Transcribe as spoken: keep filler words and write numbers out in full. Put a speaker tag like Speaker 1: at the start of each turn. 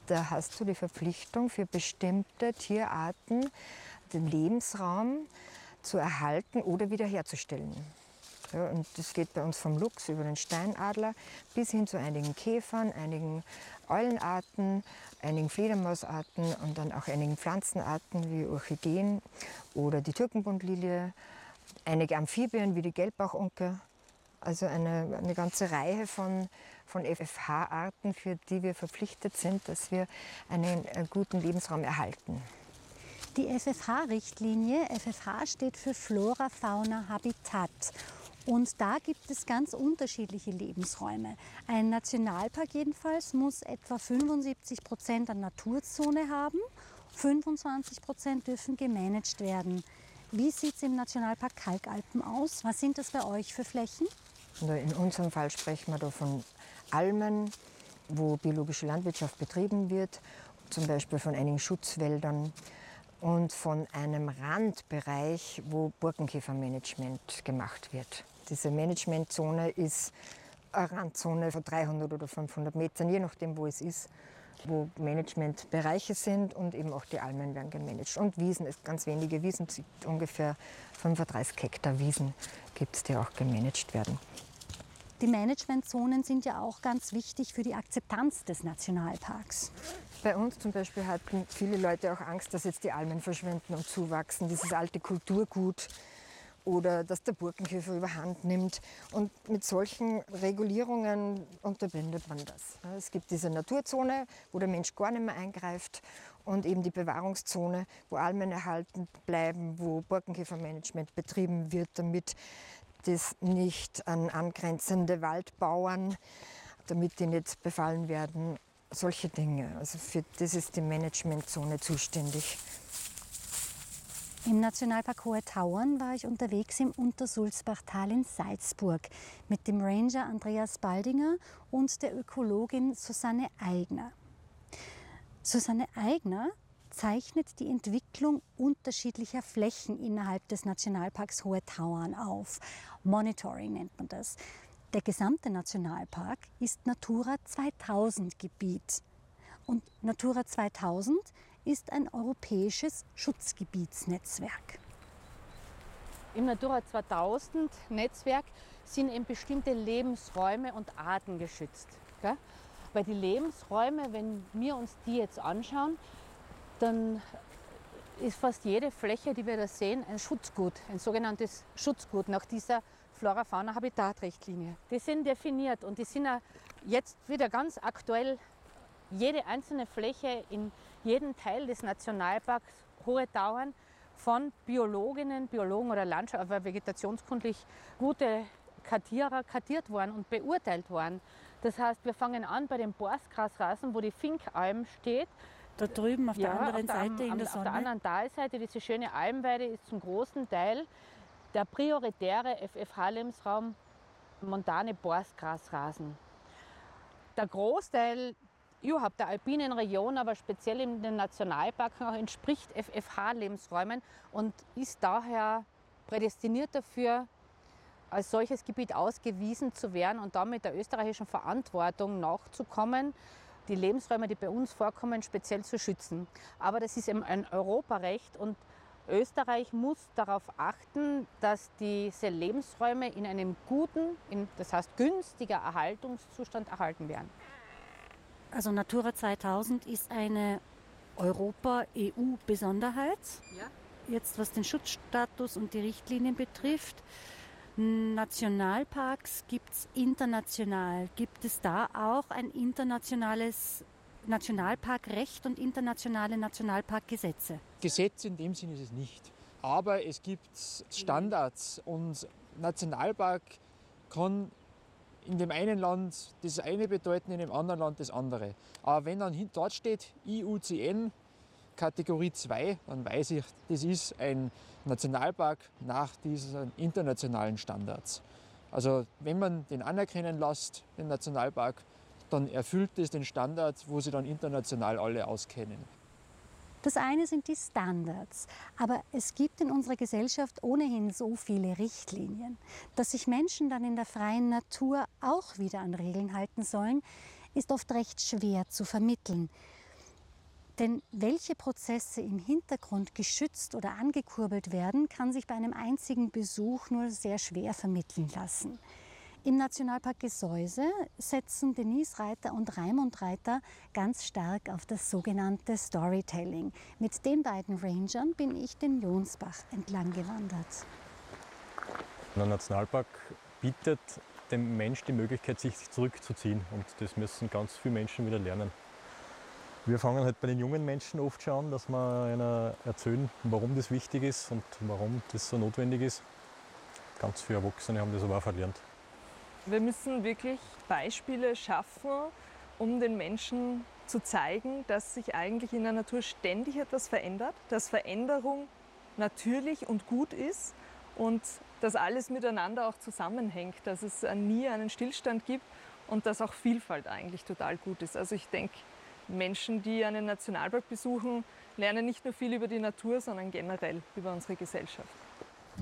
Speaker 1: Da hast du die Verpflichtung für bestimmte Tierarten, den Lebensraum zu erhalten oder wiederherzustellen. Ja, und das geht bei uns vom Luchs über den Steinadler bis hin zu einigen Käfern, einigen Eulenarten, einigen Fledermausarten und dann auch einigen Pflanzenarten wie Orchideen oder die Türkenbundlilie, einige Amphibien wie die Gelbbauchunke. Also eine, eine ganze Reihe von, von F F H-Arten, für die wir verpflichtet sind, dass wir einen äh, guten Lebensraum erhalten.
Speaker 2: Die F F H-Richtlinie, F F H steht für Flora, Fauna, Habitat. Und da gibt es ganz unterschiedliche Lebensräume. Ein Nationalpark jedenfalls muss etwa fünfundsiebzig Prozent an Naturzone haben, fünfundzwanzig Prozent dürfen gemanagt werden. Wie sieht es im Nationalpark Kalkalpen aus? Was sind das bei euch für Flächen?
Speaker 1: In unserem Fall sprechen wir da von Almen, wo biologische Landwirtschaft betrieben wird, zum Beispiel von einigen Schutzwäldern und von einem Randbereich, wo Borkenkäfermanagement gemacht wird. Diese Managementzone ist eine Randzone von dreihundert oder fünfhundert Metern, je nachdem, wo es ist, wo Managementbereiche sind und eben auch die Almen werden gemanagt. Und Wiesen, es ganz wenige Wiesen, ungefähr fünfunddreißig Hektar Wiesen gibt es, die auch gemanagt werden.
Speaker 2: Die Managementzonen sind ja auch ganz wichtig für die Akzeptanz des Nationalparks.
Speaker 1: Bei uns zum Beispiel hatten viele Leute auch Angst, dass jetzt die Almen verschwinden und zuwachsen, dieses alte Kulturgut, oder dass der Borkenkäfer überhand nimmt. Und mit solchen Regulierungen unterbindet man das. Es gibt diese Naturzone, wo der Mensch gar nicht mehr eingreift, und eben die Bewahrungszone, wo Almen erhalten bleiben, wo Borkenkäfermanagement betrieben wird, damit das nicht an angrenzende Waldbauern, damit die nicht befallen werden. Solche Dinge. Also für das ist die Managementzone zuständig.
Speaker 2: Im Nationalpark Hohe Tauern war ich unterwegs im Untersulzbachtal in Salzburg mit dem Ranger Andreas Baldinger und der Ökologin Susanne Aigner. Susanne Aigner zeichnet die Entwicklung unterschiedlicher Flächen innerhalb des Nationalparks Hohe Tauern auf. Monitoring nennt man das. Der gesamte Nationalpark ist Natura zweitausend Gebiet. Und Natura zweitausend ist ein europäisches Schutzgebietsnetzwerk.
Speaker 3: Im Natura zweitausend Netzwerk sind eben bestimmte Lebensräume und Arten geschützt. Gell? Weil die Lebensräume, wenn wir uns die jetzt anschauen, dann ist fast jede Fläche, die wir da sehen, ein Schutzgut, ein sogenanntes Schutzgut nach dieser Flora-Fauna-Habitat-Richtlinie. Die sind definiert und die sind auch jetzt wieder ganz aktuell. Jede einzelne Fläche in jedem Teil des Nationalparks Hohe Tauern von Biologinnen, Biologen oder Landschafts-, aber vegetationskundlich gute Kartierer kartiert worden und beurteilt worden. Das heißt, wir fangen an bei den Borstgrasrasen, wo die Finkalm steht.
Speaker 2: Da drüben auf der
Speaker 3: ja,
Speaker 2: anderen
Speaker 3: auf
Speaker 2: Seite
Speaker 3: der,
Speaker 2: in der Sonne.
Speaker 3: Auf der anderen Talseite, diese schöne Almweide, ist zum großen Teil der prioritäre F F H-Lebensraum montane Borstgrasrasen. Der Großteil überhaupt der alpinen Region, aber speziell in den Nationalparken auch entspricht F F H-Lebensräumen und ist daher prädestiniert dafür, als solches Gebiet ausgewiesen zu werden und damit der österreichischen Verantwortung nachzukommen, die Lebensräume, die bei uns vorkommen, speziell zu schützen. Aber das ist eben ein Europarecht und Österreich muss darauf achten, dass diese Lebensräume in einem guten, in, das heißt günstiger Erhaltungszustand erhalten werden.
Speaker 2: Also Natura zweitausend ist eine Europa-E U-Besonderheit,
Speaker 3: ja.
Speaker 2: Jetzt was den Schutzstatus und die Richtlinien betrifft. Nationalparks gibt es international. Gibt es da auch ein internationales Nationalparkrecht und internationale Nationalparkgesetze?
Speaker 4: Gesetz in dem Sinne ist es nicht. Aber es gibt Standards und Nationalpark kann in dem einen Land das eine bedeuten, in dem anderen Land das andere. Aber wenn dann dort steht I U C N Kategorie zwei, dann weiß ich, das ist ein Nationalpark nach diesen internationalen Standards. Also wenn man den anerkennen lässt, den Nationalpark, dann erfüllt es den Standard, wo sie dann international alle auskennen.
Speaker 2: Das eine sind die Standards, aber es gibt in unserer Gesellschaft ohnehin so viele Richtlinien, dass sich Menschen dann in der freien Natur auch wieder an Regeln halten sollen, ist oft recht schwer zu vermitteln. Denn welche Prozesse im Hintergrund geschützt oder angekurbelt werden, kann sich bei einem einzigen Besuch nur sehr schwer vermitteln lassen. Im Nationalpark Gesäuse setzen Denise Reiter und Raimund Reiter ganz stark auf das sogenannte Storytelling. Mit den beiden Rangern bin ich den Jonsbach entlang gewandert.
Speaker 5: Der Nationalpark bietet dem Mensch die Möglichkeit, sich zurückzuziehen. Und das müssen ganz viele Menschen wieder lernen. Wir fangen halt bei den jungen Menschen oft schon an, dass wir ihnen erzählen, warum das wichtig ist und warum das so notwendig ist. Ganz viele Erwachsene haben das aber auch verlernt.
Speaker 6: Wir müssen wirklich Beispiele schaffen, um den Menschen zu zeigen, dass sich eigentlich in der Natur ständig etwas verändert, dass Veränderung natürlich und gut ist und dass alles miteinander auch zusammenhängt, dass es nie einen Stillstand gibt und dass auch Vielfalt eigentlich total gut ist. Also ich denke, Menschen, die einen Nationalpark besuchen, lernen nicht nur viel über die Natur, sondern generell über unsere Gesellschaft.